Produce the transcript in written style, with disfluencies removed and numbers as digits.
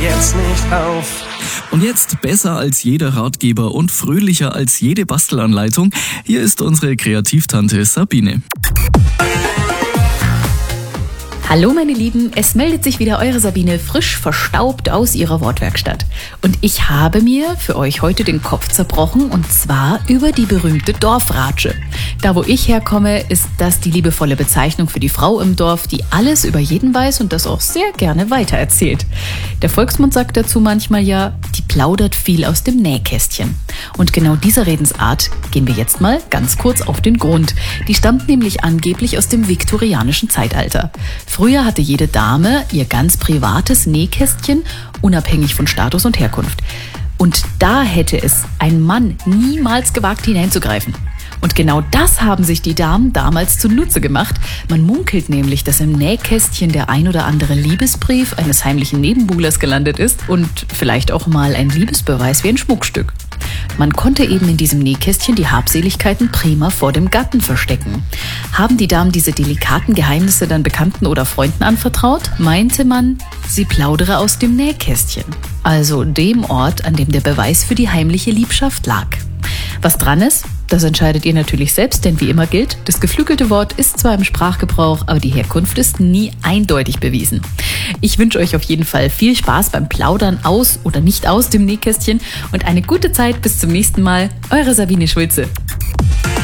jetzt nicht auf. Und jetzt besser als jeder Ratgeber und fröhlicher als jede Bastelanleitung. Hier ist unsere Kreativtante Sabine. Hallo meine Lieben, es meldet sich wieder eure Sabine frisch verstaubt aus ihrer Wortwerkstatt. Und ich habe mir für euch heute den Kopf zerbrochen und zwar über die berühmte Dorfratsche. Da wo ich herkomme, ist das die liebevolle Bezeichnung für die Frau im Dorf, die alles über jeden weiß und das auch sehr gerne weitererzählt. Der Volksmund sagt dazu manchmal ja, die plaudert viel aus dem Nähkästchen. Und genau dieser Redensart gehen wir jetzt mal ganz kurz auf den Grund. Die stammt nämlich angeblich aus dem viktorianischen Zeitalter. Früher hatte jede Dame ihr ganz privates Nähkästchen, unabhängig von Status und Herkunft. Und da hätte es ein Mann niemals gewagt, hineinzugreifen. Und genau das haben sich die Damen damals zunutze gemacht. Man munkelt nämlich, dass im Nähkästchen der ein oder andere Liebesbrief eines heimlichen Nebenbuhlers gelandet ist und vielleicht auch mal ein Liebesbeweis wie ein Schmuckstück. Man konnte eben in diesem Nähkästchen die Habseligkeiten prima vor dem Gatten verstecken. Haben die Damen diese delikaten Geheimnisse dann Bekannten oder Freunden anvertraut, meinte man, sie plaudere aus dem Nähkästchen. Also dem Ort, an dem der Beweis für die heimliche Liebschaft lag. Was dran ist, das entscheidet ihr natürlich selbst, denn wie immer gilt, das geflügelte Wort ist zwar im Sprachgebrauch, aber die Herkunft ist nie eindeutig bewiesen. Ich wünsche euch auf jeden Fall viel Spaß beim Plaudern aus oder nicht aus dem Nähkästchen und eine gute Zeit bis zum nächsten Mal. Eure Sabine Schulze.